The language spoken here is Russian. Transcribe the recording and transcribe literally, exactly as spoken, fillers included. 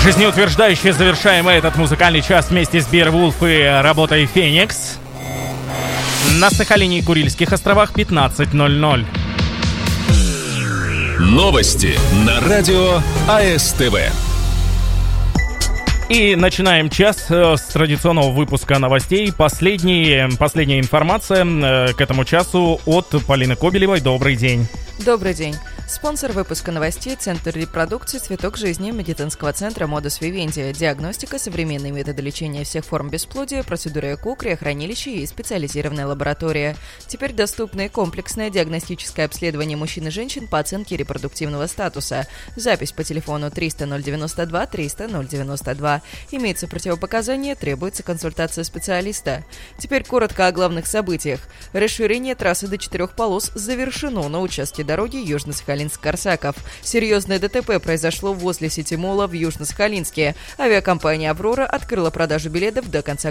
Жизнеутверждающе завершаем этот музыкальный час вместе с Beowulf и работой Феникс. На Сахалине и Курильских островах пятнадцать ноль ноль. Новости на радио АСТВ. И начинаем час с традиционного выпуска новостей. Последний, последняя информация к этому часу от Полины Кобелевой. Добрый день. Добрый день. Спонсор выпуска новостей – Центр репродукции «Цветок жизни» медицинского центра «Модус Вивенди». Диагностика, современные методы лечения всех форм бесплодия, процедуры ЭКО, криохранилище и специализированная лаборатория. Теперь доступно комплексное диагностическое обследование мужчин и женщин по оценке репродуктивного статуса. Запись по телефону триста ноль девяносто два триста ноль девяносто два. Имеется противопоказание, требуется консультация специалиста. Теперь коротко о главных событиях. Расширение трассы до четырех полос завершено на участке дороги Южно-Сахалинск-Корсаков. Серьезное ДТП произошло возле Ситимола в Южно-Сахалинске. Авиакомпания «Аврора» открыла продажу билетов до конца